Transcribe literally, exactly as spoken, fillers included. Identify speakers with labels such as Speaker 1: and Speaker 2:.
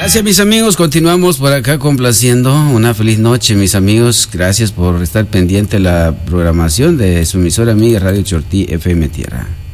Speaker 1: Gracias, mis amigos. Continuamos por acá complaciendo. Una feliz noche, mis amigos. Gracias por estar pendiente de la programación de su emisora amiga Radio Chortí F M Tierra.